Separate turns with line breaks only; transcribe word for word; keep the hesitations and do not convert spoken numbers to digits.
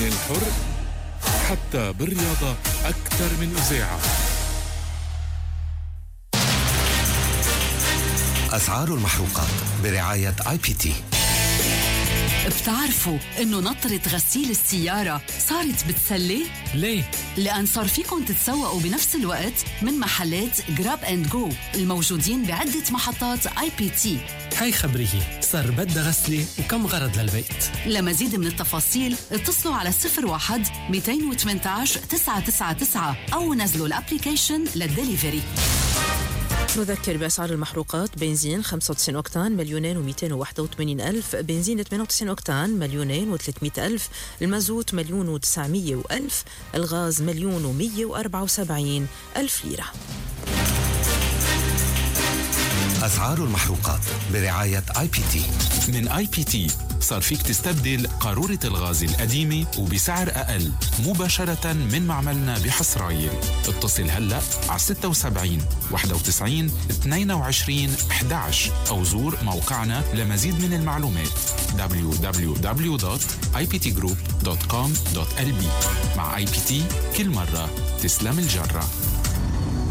الإعلامي الحر حتى بالرياضة أكثر من إذاعة.
أسعار المحروقات برعاية آي بي تي.
بتعرفوا إنه نطرة غسيل السيارة صارت بتسلي؟
ليه؟
لأن صار فيكن تتسوقوا بنفس الوقت من محلات جراب اند جو الموجودين بعدة محطات آي بي تي.
هاي خبريه، صار بدها غسلة وكم غرض للبيت.
لمزيد من التفاصيل اتصلوا على صفر واحد مئتين وثمانية عشر تسعة تسعة تسعة أو نزلوا الابليكيشن للدليفري.
نذكر بأسعار المحروقات: بنزين خمسة وتسعين أوكتان مليونين ومئتين وواحد وثمانين ألف، بنزين ثمانية وتسعين أوكتان مليونين وثلاثمئة ألف، المازوت مليون وتسعمية وألف، الغاز مليون ومية وأربعة وسبعين ألف ليرة.
أسعار المحروقات برعاية آي بي تي.
من آي بي تي صار فيك تستبدل قارورة الغاز القديمة وبسعر أقل مباشرة من معملنا بحصرايل. اتصل هلأ على ستة وسبعين واحد وتسعين اثنين وعشرين أحد عشر أو زور موقعنا لمزيد من المعلومات دبليو دبليو دبليو دوت آي بي تي جروب دوت كوم دوت إل بي. مع آي بي تي كل مرة تسلم الجرة.